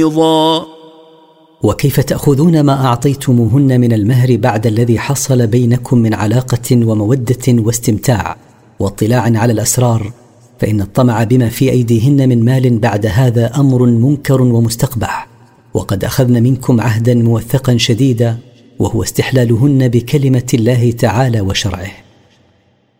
وكيف تأخذون ما أعطيتموهن من المهر بعد الذي حصل بينكم من علاقة ومودة واستمتاع واطلاع على الأسرار؟ فإن الطمع بما في أيديهن من مال بعد هذا أمر منكر ومستقبح، وقد أخذن منكم عهدا موثقا شديدا، وهو استحلالهن بكلمة الله تعالى وشرعه.